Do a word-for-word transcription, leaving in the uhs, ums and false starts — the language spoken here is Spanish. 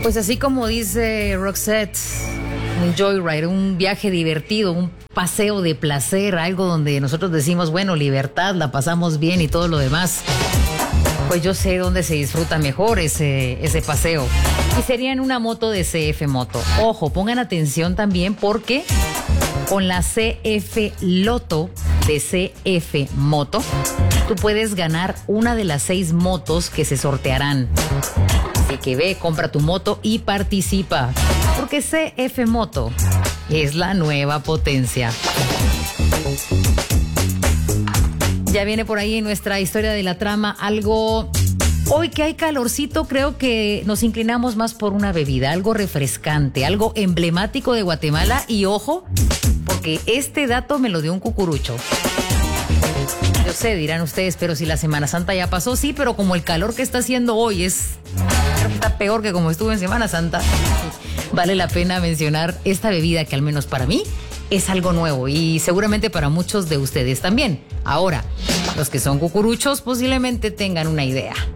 Pues así como dice Roxette, un joyride, un viaje divertido, un paseo de placer, algo donde nosotros decimos, bueno, libertad, la pasamos bien y todo lo demás. Pues yo sé dónde se disfruta mejor ese, ese paseo. Y sería en una moto de C F Moto. Ojo, pongan atención también porque con la C F Loto de C F Moto, tú puedes ganar una de las seis motos que se sortearán. Así que ve, compra tu moto y participa. Porque C F Moto es la nueva potencia. Ya viene por ahí en nuestra historia de la trama algo... Hoy que hay calorcito, creo que nos inclinamos más por una bebida, algo refrescante, algo emblemático de Guatemala. Y ojo, porque este dato me lo dio un cucurucho. Yo sé, dirán ustedes, pero si la Semana Santa ya pasó, sí, pero como el calor que está haciendo hoy es... creo que está peor que como estuvo en Semana Santa. Vale la pena mencionar esta bebida que al menos para mí es algo nuevo y seguramente para muchos de ustedes también. Ahora, los que son cucuruchos posiblemente tengan una idea.